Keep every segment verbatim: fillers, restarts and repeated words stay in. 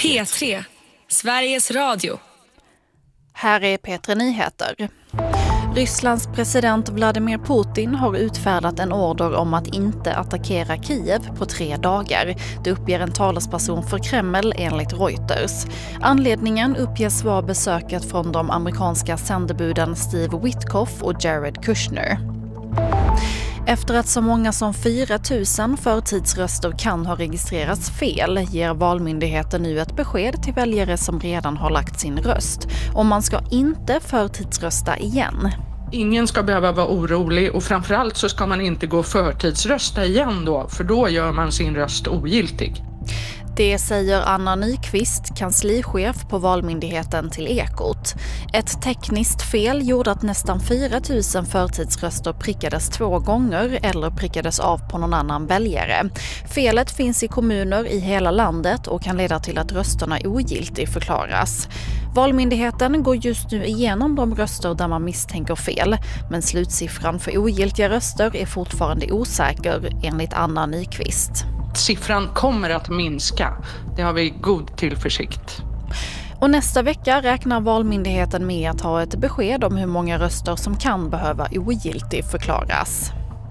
P tre, Sveriges Radio. Här är P tre Nyheter. Rysslands president Vladimir Putin har utfärdat en order om att inte attackera Kiev på tre dagar. Det uppger en talesperson för Kreml enligt Reuters. Anledningen uppges vara besöket från de amerikanska sändebuden Steve Witkoff och Jared Kushner. Efter att så många som fyra tusen förtidsröster kan ha registrerats fel ger Valmyndigheten nu ett besked till väljare som redan har lagt sin röst. Och man ska inte förtidsrösta igen. Ingen ska behöva vara orolig och framförallt så ska man inte gå förtidsrösta igen då, för då gör man sin röst ogiltig. Det säger Anna Nyqvist, kanslichef på Valmyndigheten till Ekot. Ett tekniskt fel gjorde att nästan fyra tusen förtidsröster prickades två gånger eller prickades av på någon annan väljare. Felet finns i kommuner i hela landet och kan leda till att rösterna ogiltigt förklaras. Valmyndigheten går just nu igenom de röster där man misstänker fel, men slutsiffran för ogiltiga röster är fortfarande osäker enligt Anna Nyqvist. Siffran kommer att minska. Det har vi god tillförsikt. Och nästa vecka räknar Valmyndigheten med att ha ett besked om hur många röster som kan behöva ogiltigt förklaras.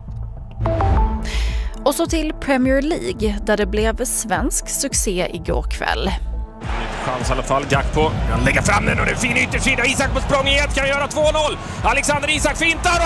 Och så till Premier League där det blev svensk succé igår kväll. Chans i alla fall, Jack på. Han lägger fram den och det är fin yttersida. Isak på språng igen, kan göra två noll. Alexander Isak fintar.